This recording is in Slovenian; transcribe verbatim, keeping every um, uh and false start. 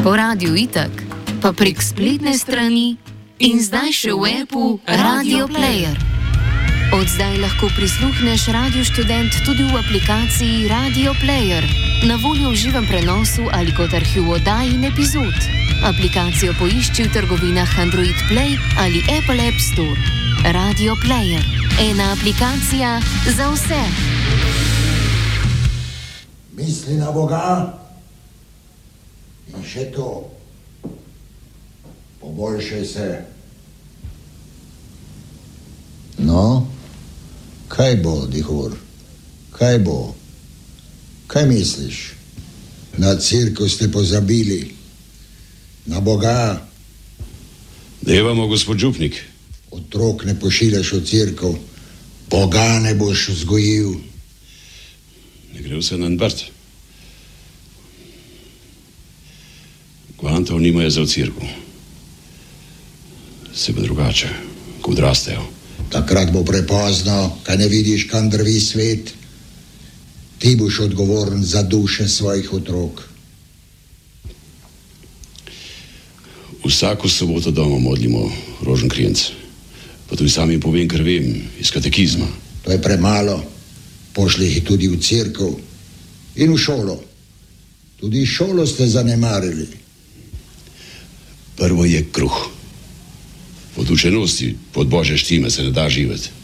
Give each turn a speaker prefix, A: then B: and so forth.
A: po Radiu Itak, pa prek spletne strani in zdaj še v appu Radio Player. Od zdaj lahko prisluhneš Radio Študent tudi v aplikaciji Radio Player, na voljo v živem prenosu ali kot arhiv oddaj in epizod. Aplikacijo poišči v trgovinah Android Play ali Apple App Store. Radio Player, ena aplikacija za vse.
B: Misli na Boga in še to. Poboljšaj se. No, kaj bo, Dihor? Kaj bo? Kaj misliš? Na cirkev ste pozabili. Na Boga.
C: Devamo, gospod župnik.
B: Otrok ne pošiljaš v cirkev. Boga ne boš vzgojil.
C: Ne gre vse na nbrt. Kvantov nimajo za v cirkev. Se bo drugače, ko odrastejo.
B: Takrat bo prepozno, kaj ne vidiš, kam drvi svet. Ti boš odgovoren za duše svojih otrok.
C: Vsako soboto doma modlimo rožen krenc. Pa tudi sam jim povem, kar vem, iz katekizma.
B: To je premalo. Pošli jih tudi v cerkev in v šolo. Tudi šolo ste zanemarili.
C: Prvo je kruh. Od učenosti, pod Božje štime se ne da živeti.